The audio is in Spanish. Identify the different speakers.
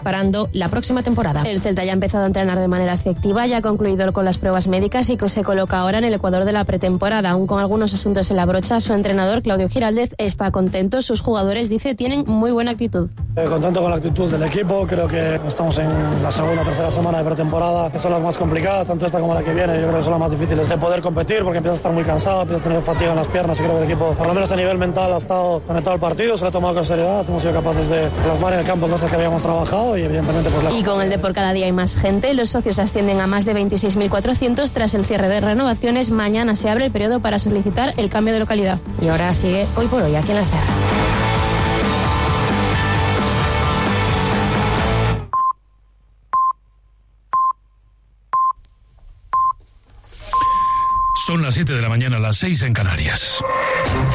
Speaker 1: preparando la próxima temporada. El Celta ya ha empezado a entrenar de manera efectiva, ya ha concluido con las pruebas médicas y que se coloca ahora en el ecuador de la pretemporada. Aún con algunos asuntos en la brocha, su entrenador Claudio Giraldez está contento. Sus jugadores, dice, tienen muy buena actitud.
Speaker 2: Contento con la actitud del equipo. Creo que estamos en la segunda o tercera semana de pretemporada, que son las más complicadas, tanto esta como la que viene. Yo creo que son las más difíciles de poder competir porque empiezas a estar muy cansado, empiezas a tener fatiga en las piernas y creo que el equipo, por lo menos a nivel mental, ha estado conectado al partido, se lo ha tomado con seriedad, hemos sido capaces de plasmar en el campo cosas que habíamos trabajado y evidentemente
Speaker 1: Y con el Depor cada día hay más gente. Los socios ascienden a más de 26.400 tras el cierre de renovaciones. Mañana se abre el periodo para solicitar el cambio de localidad. Y ahora sigue Hoy por Hoy aquí en la Serra.
Speaker 3: Son las 7 de la mañana, las 6 en Canarias.